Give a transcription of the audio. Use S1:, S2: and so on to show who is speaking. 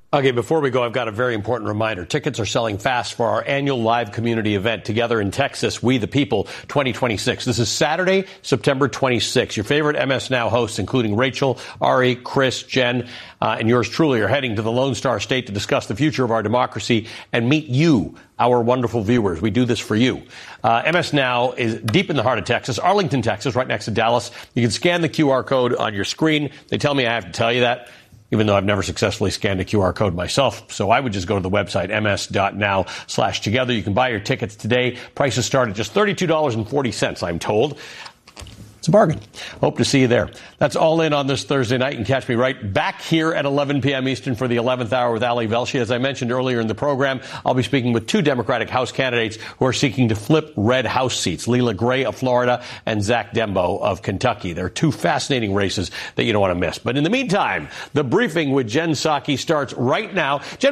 S1: Okay, before we go, I've got a very important reminder. Tickets are selling fast for our annual live community event, Together in Texas, We the People 2026. This is Saturday, September 26th. Your favorite MS Now hosts, including Rachel, Ari, Chris, Jen, and yours truly, are heading to the Lone Star State to discuss the future of our democracy and meet you, our wonderful viewers. We do this for you. MS Now is deep in the heart of Texas, Arlington, Texas, right next to Dallas. You can scan the QR code on your screen. They tell me I have to tell you that, even though I've never successfully scanned a QR code myself. So I would just go to the website, ms.now/together. You can buy your tickets today. Prices start at just $32.40, I'm told. It's a bargain. Hope to see you there. That's All In on this Thursday night. You can catch me right back here at 11 p.m. Eastern for the 11th hour with Ali Velshi. As I mentioned earlier in the program, I'll be speaking with two Democratic House candidates who are seeking to flip red House seats, Leila Gray of Florida and Zach Dembo of Kentucky. They're two fascinating races that you don't want to miss. But in the meantime, the briefing with Jen Psaki starts right now. Jen,